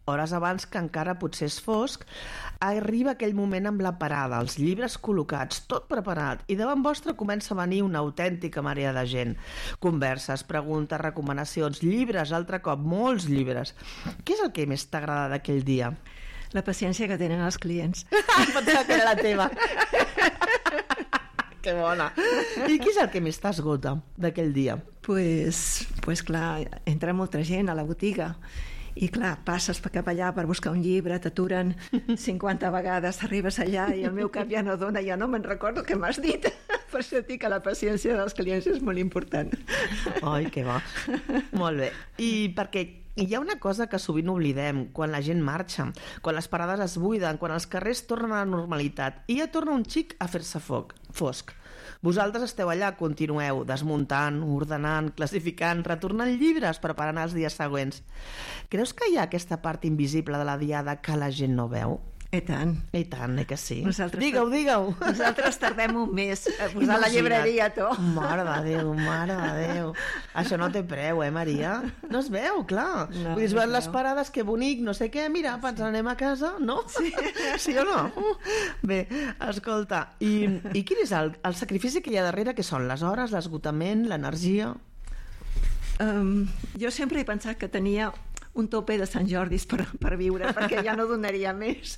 hores abans que encara potser és fosc, arriba aquell moment amb la parada, els llibres col·locats, tot preparat, i davant vostre comença a venir una autèntica marea de gent. Converses, preguntes, recomanacions, llibres, altre cop, molts llibres. Què és el que més t'agrada d'aquell dia? La paciència que tenen els clients. Pensava que era la teva. Que bona. I què és el que més t'esgota d'aquell dia? Pues clar, entra molta gent a la botiga i clar, passes cap allà per buscar un llibre, t'aturen 50 vegades, arribes allà i el meu cap ja no dona, ja no me'n recordo què m'has dit. Per això dic que la paciència dels clients és molt important. Ai, que va. Molt bé. I perquè hi ha una cosa que sovint oblidem quan la gent marxa, quan les parades es buiden, quan els carrers tornen a la normalitat i ja torna un xic a fer-se fosc. Vosaltres esteu allà, continueu desmuntant, ordenant, classificant, retornant llibres, preparant els dies següents. Creus que hi ha aquesta part invisible de la diada que la gent no veu? I tant. I tant, que sí. Digueu. Nosaltres tardem un mes a posar la llibreria tot. Mare de Déu. Això no té preu, Maria? No es veu, clar. No, vull dir, es veuen les parades, que bonic, no sé què, mira, ens anem a casa, no? Sí o no? Bé, escolta, i quin és el sacrifici que hi ha darrere, que són les hores, l'esgotament, l'energia? Jo sempre he pensat que tenia un tope de Sant Jordis per viure, perquè ja no donaria més.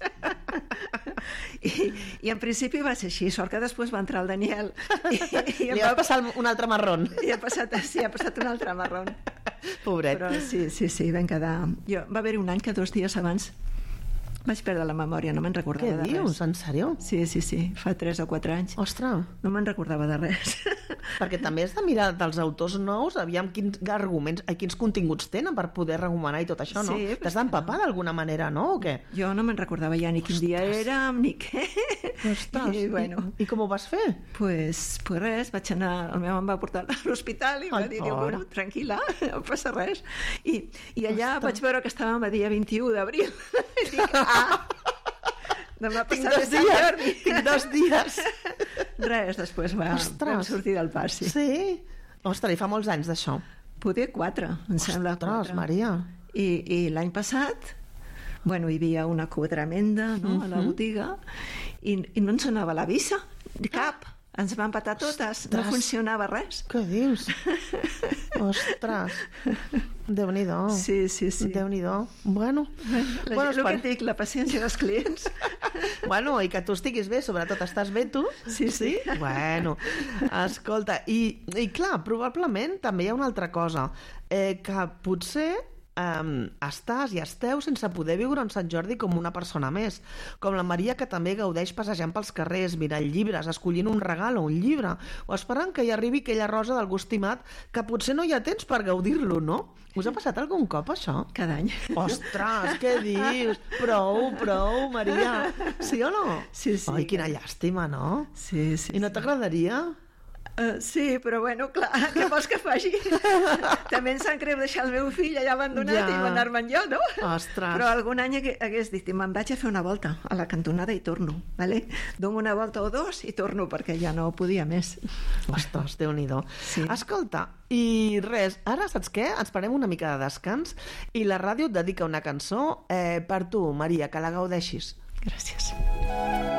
I en principi va ser així, sort que després va entrar el Daniel. Li va passar un altre marrón. Ha passat un altre marrón. Pobret. Però sí, vam quedar... Va haver un any que 2 dies abans vaig perdre la memòria, no me'n recordava de res. Què dius? En sèrio? Sí, fa 3 o 4 anys. Ostres! No me'n recordava de res. Perquè també has de mirar dels autors nous, aviam quins arguments, quins continguts tenen per poder recomanar i tot això, no? Sí, t'has d'empapar d'alguna manera, no? O què? Jo no me'n recordava ja ni quin dia érem, ni què. Ostres, i com ho vas fer? Pues res, vaig anar, el meu em va portar a l'hospital i va dir, bueno, tranquil·la, no passa res. I allà vaig veure que estàvem a dia 21 d'abril. I dic, demà passat és Sant Jordi. Tinc 2 dies. Res, després vam sortir del pas, sí. Sí? Ostres, i fa molts anys d'això. Poder 4, em sembla. Ostres, Maria. I l'any passat, hi havia una cua tremenda, no?, a la botiga, i no ens sonava la visa, cap. Ens van patar totes, no funcionava res. Què dius? Ostres, Déu-n'hi-do. Sí. Déu-n'hi-do. Bueno, el que et dic, la paciència dels clients. Bueno, i que tu estiguis bé, sobretot estàs bé tu? Sí. Bueno, escolta, i clar, probablement també hi ha una altra cosa, que potser estàs i esteu sense poder viure en Sant Jordi com una persona més, com la Maria, que també gaudeix passejant pels carrers, mirant llibres, escollint un regal o un llibre, o esperant que hi arribi aquella rosa del gust estimat que potser no hi ha temps per gaudir-lo, no? Us ha passat algun cop això? Cada any. Ostres, què dius? Prou, Maria. Sí o no? Sí. Ai, quina llàstima, no? Sí. I no t'agradaria? Sí, però clar, què vols que faci? També em sap greu deixar el meu fill allà abandonat i anar-me'n jo, no? Ostres. Però algun any hagués dit, me'n vaig a fer una volta a la cantonada i torno, vale? Dono una volta o 2 i torno, perquè ja no podia més. Ostres, Déu-n'hi-do. Sí. Escolta, i res, ara saps què? Ens parem una mica de descans i la ràdio et dedica una cançó per tu, Maria, que la gaudeixis. Gràcies.